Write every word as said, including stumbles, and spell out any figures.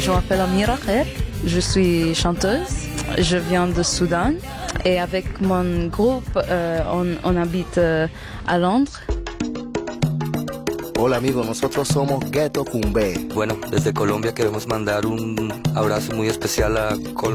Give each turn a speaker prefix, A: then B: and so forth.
A: je m'appelle Amira Kher, je suis chanteuse, je viens de Soudan et avec mon groupe, euh, on, on habite euh, à Londres.
B: Hola amigos, nosotros somos Ghetto Cumbé.
C: Bueno, desde Colombia queremos mandar un abrazo muy especial a Colombia.